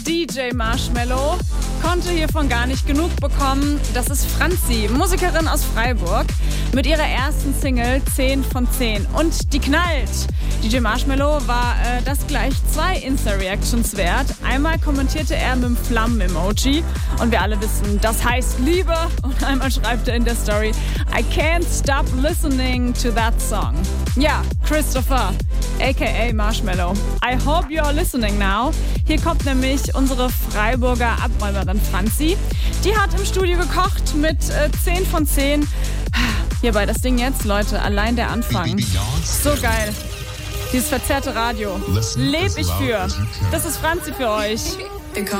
DJ Marshmello konnte hiervon gar nicht genug bekommen. Das ist Franzi, Musikerin aus Freiburg, mit ihrer ersten Single 10 von 10. Und die knallt. DJ Marshmello war das gleich 2 Insta-Reactions wert. Einmal kommentierte er mit dem Flammen-Emoji und wir alle wissen, das heißt Liebe. Und einmal schreibt er in der Story, I can't stop listening to that song. Ja, Christopher, aka Marshmello. I hope you're listening now. Hier kommt nämlich unsere Freiburger Abräumerin Franzi. Die hat im Studio gekocht mit 10 von 10. Hierbei das Ding jetzt, Leute, allein der Anfang. So geil. Dieses verzerrte Radio. Leb ich für. Das ist Franzi für euch.